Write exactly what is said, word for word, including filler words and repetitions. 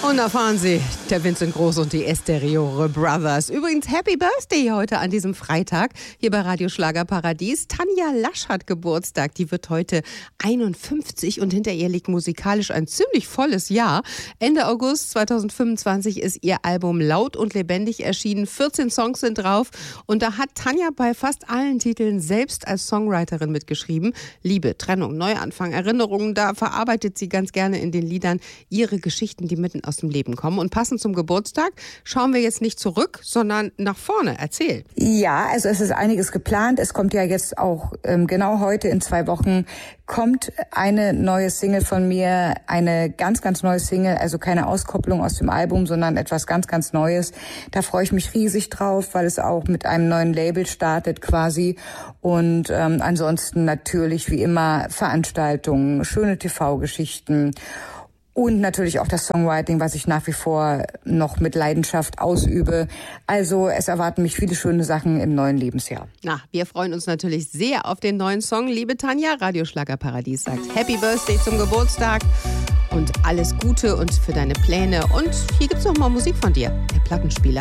Und da fahren sie, der Vincent Groß und die Estereore Brothers. Übrigens, Happy Birthday heute an diesem Freitag hier bei Radio Schlagerparadies. Tanja Lasch hat Geburtstag, die wird heute einundfünfzig und hinter ihr liegt musikalisch ein ziemlich volles Jahr. Ende August zweitausendfünfundzwanzig ist ihr Album Laut und Lebendig erschienen. vierzehn Songs sind drauf und da hat Tanja bei fast allen Titeln selbst als Songwriterin mitgeschrieben. Liebe, Trennung, Neuanfang, Erinnerungen, da verarbeitet sie ganz gerne in den Liedern ihre Geschichten, die mitten aus dem Leben kommen. Und passend zum Geburtstag schauen wir jetzt nicht zurück, sondern nach vorne. Erzähl. Ja, also es ist einiges geplant. Es kommt ja jetzt auch ähm, genau heute in zwei Wochen kommt eine neue Single von mir, eine ganz, ganz neue Single, also keine Auskopplung aus dem Album, sondern etwas ganz, ganz Neues. Da freue ich mich riesig drauf, weil es auch mit einem neuen Label startet quasi. Und ähm, ansonsten natürlich wie immer Veranstaltungen, schöne T V-Geschichten. Und natürlich auch das Songwriting, was ich nach wie vor noch mit Leidenschaft ausübe. Also es erwarten mich viele schöne Sachen im neuen Lebensjahr. Na, wir freuen uns natürlich sehr auf den neuen Song. Liebe Tanja, Radio Schlagerparadies sagt Happy Birthday zum Geburtstag und alles Gute und für deine Pläne. Und hier gibt's noch mal Musik von dir, der Plattenspieler.